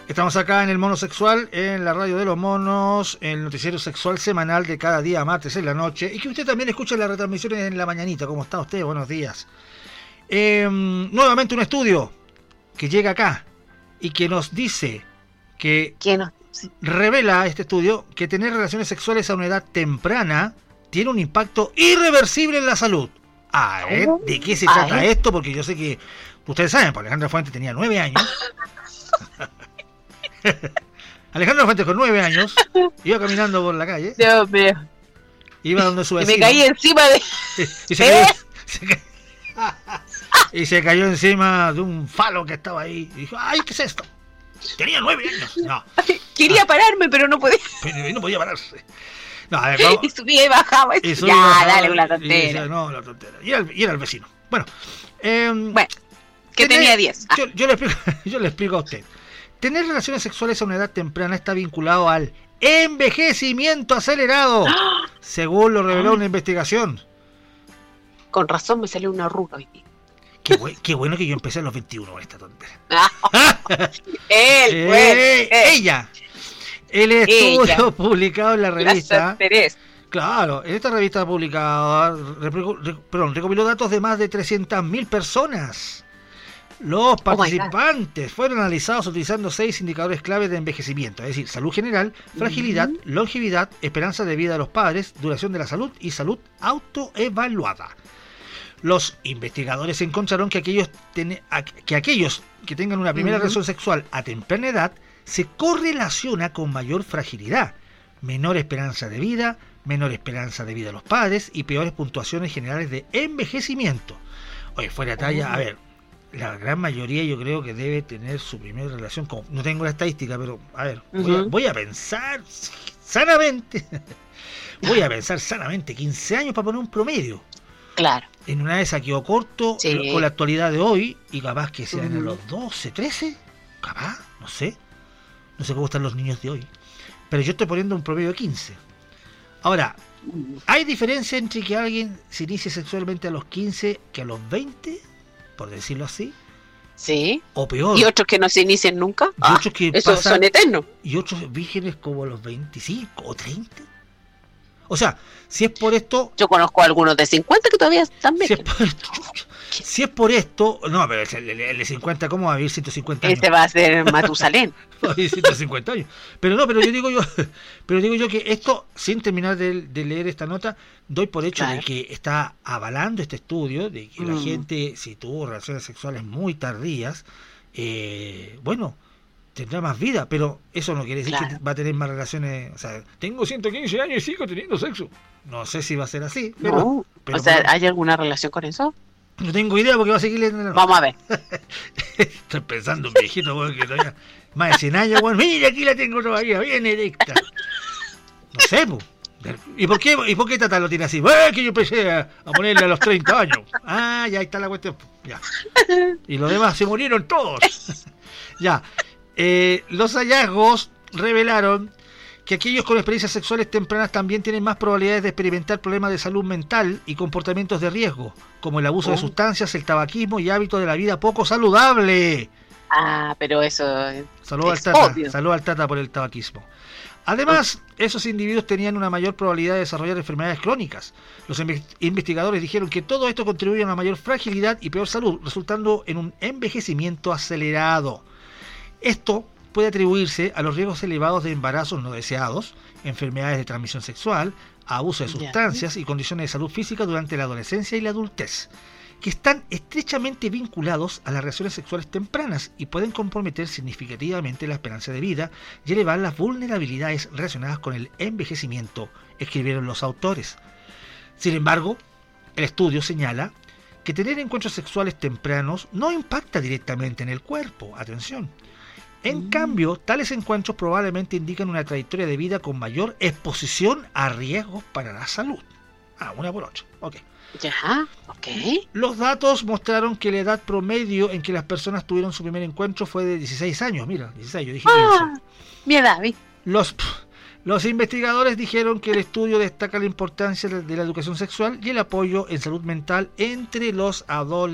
Estamos acá en el Mono Sexual, en la radio de los monos, el noticiero sexual semanal de cada día martes en la noche, y que usted también escuche las retransmisiones en la mañanita. ¿Cómo está usted? Buenos días. Nuevamente un estudio que llega acá y que nos dice que revela este estudio que tener relaciones sexuales a una edad temprana tiene un impacto irreversible en la salud. ¿De qué se trata esto? Porque yo sé que ustedes saben, pues Alejandra Fuentes tenía 9 años. Alejandra Fuentes con 9 años iba caminando por la calle. Dios mío. Iba donde su vecino. Y me caí encima de... y se cayó encima de un falo que estaba ahí. Y dijo, ¡ay, qué es esto! Tenía 9 años. No. Quería pararme, pero no podía. Pero no podía pararse. No, a ver, vamos. Y subía y bajaba. Dale con la tontera. Y decía, no, la tontera. Y era el vecino. Bueno, que tenía 10. Yo le explico a usted. Tener relaciones sexuales a una edad temprana está vinculado al envejecimiento acelerado, según lo reveló una investigación. Con razón me salió una arruga hoy día. Qué bueno que yo empecé a los 21 con esta tontera. Ella. El estudio publicado en la revista... Claro, en esta revista publicada, recopiló datos de más de 300.000 personas. Los participantes fueron analizados utilizando 6 indicadores clave de envejecimiento, es decir, salud general, fragilidad, longevidad, esperanza de vida de los padres, duración de la salud y salud autoevaluada. Los investigadores encontraron que aquellos que tengan una primera relación sexual a temprana edad se correlaciona con mayor fragilidad, menor esperanza de vida de los padres y peores puntuaciones generales de envejecimiento. Oye, fuera de talla, a ver, la gran mayoría yo creo que debe tener su primera relación con... No tengo la estadística, pero a ver, voy a pensar sanamente. Voy a pensar sanamente 15 años para poner un promedio. Claro. En una de esas quedó corto con la actualidad de hoy y capaz que sean a los 12, 13, capaz, no sé. No sé cómo están los niños de hoy. Pero yo estoy poniendo un promedio de 15. Ahora, ¿hay diferencia entre que alguien se inicie sexualmente a los 15 que a los 20? Por decirlo así. Sí. O peor. ¿Y otros que no se inician nunca? Y otros que esos son eternos. Y otros vírgenes como a los 25 o 30. O sea, si es por esto... Yo conozco a algunos de 50 que todavía están vírgenes. Si es por esto... No, pero el de 50, ¿cómo va a vivir 150 años? Este va a ser Matusalén. Va a vivir 150 años. Pero yo digo yo que esto, sin terminar de leer esta nota, doy por hecho de que está avalando este estudio, de que la gente, si tuvo relaciones sexuales muy tardías, tendrá más vida, pero eso no quiere decir que va a tener más relaciones. O sea, tengo 115 años y sigo teniendo sexo. No sé si va a ser así, pero... ¿hay alguna relación con eso? No tengo idea porque va a seguir leyendo la nota. Vamos a ver. Estoy pensando un viejito, que todavía más de 100 años, mira, aquí la tengo todavía, bien erecta. No sé, pues. ¿Y por qué Tata lo tiene así? Que yo empecé a ponerle a los 30 años. Ya ahí está la cuestión. Ya. Y los demás se murieron todos. Ya. Los hallazgos revelaron que aquellos con experiencias sexuales tempranas también tienen más probabilidades de experimentar problemas de salud mental y comportamientos de riesgo, como el abuso de sustancias, el tabaquismo y hábitos de la vida poco saludable. Pero eso Saludos al Tata por el tabaquismo. Además, esos individuos tenían una mayor probabilidad de desarrollar enfermedades crónicas. Los investigadores dijeron que todo esto contribuye a una mayor fragilidad y peor salud, resultando en un envejecimiento acelerado. Esto puede atribuirse a los riesgos elevados de embarazos no deseados, enfermedades de transmisión sexual, abuso de sustancias y condiciones de salud física durante la adolescencia y la adultez, que están estrechamente vinculados a las relaciones sexuales tempranas y pueden comprometer significativamente la esperanza de vida y elevar las vulnerabilidades relacionadas con el envejecimiento, escribieron los autores. Sin embargo, el estudio señala que tener encuentros sexuales tempranos no impacta directamente en el cuerpo. Atención. En cambio, tales encuentros probablemente indican una trayectoria de vida con mayor exposición a riesgos para la salud. 1/8. Ok. Ya, ok. Los datos mostraron que la edad promedio en que las personas tuvieron su primer encuentro fue de 16 años. Mira, 16, yo dije 15. Mi edad, ¿vi? Los investigadores dijeron que el estudio destaca la importancia de la educación sexual y el apoyo en salud mental entre los adolescentes.